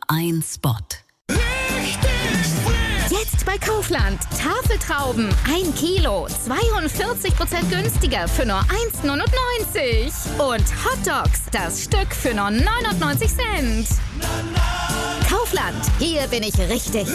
ein Spot. Jetzt bei Kaufland. Tafeltrauben 1 Kilo, 42% günstiger für nur 1,99 €. Und Hotdogs, das Stück für nur 99 Cent. Kaufland, hier bin ich richtig.